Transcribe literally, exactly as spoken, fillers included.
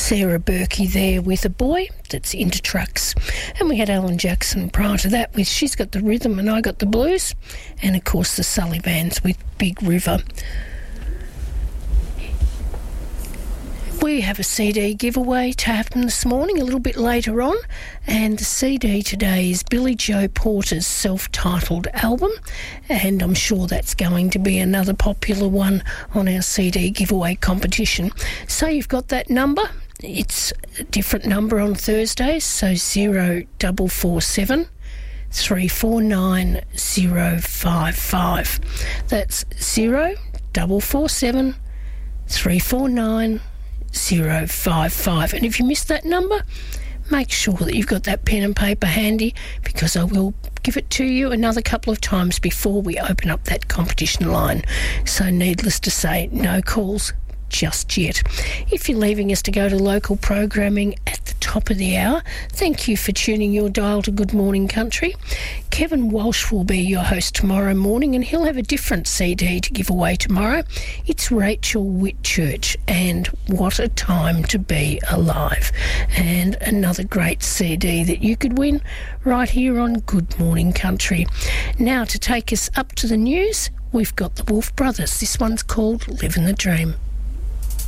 Sarah Berkey there with A Boy That's Into Trucks. And we had Alan Jackson prior to that with She's Got the Rhythm and I Got the Blues. And, of course, the Sullivans with Big River. We have a C D giveaway to happen this morning a little bit later on, and the C D today is Billy Joe Porter's self-titled album, and I'm sure that's going to be another popular one on our C D giveaway competition. So you've got that number. It's a different number on Thursdays, so zero double four seven three four nine zero five five. That's zero double four seven three four nine zero five five. And if you missed that number, make sure that you've got that pen and paper handy, because I will give it to you another couple of times before we open up that competition line. So needless to say, no calls just yet. If you're leaving us to go to local programming at the top of the hour, thank you for tuning your dial to Good Morning Country. Kevin Walsh will be your host tomorrow morning, and he'll have a different C D to give away tomorrow. It's Rachel Whitchurch and What a Time to Be Alive, and another great C D that you could win right here on Good Morning Country. Now, to take us up to the news, we've got the Wolf Brothers. This one's called Living the Dream.